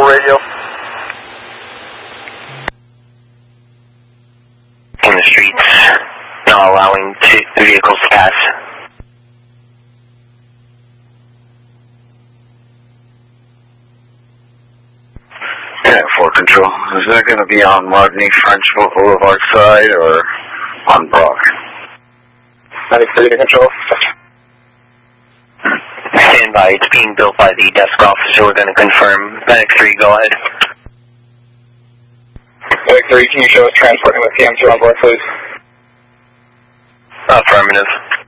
Rebel Radio. In the streets, not allowing vehicles to pass. Yeah, 4 Control. Is that going to be on Rodney French Boulevard side or on Brock? 93 to Control. Stand by. It's being built by the desk officer. We're going to confirm. Medic 3, go ahead. Medic 3, can you show us transporting with PM2 on board, please? Affirmative.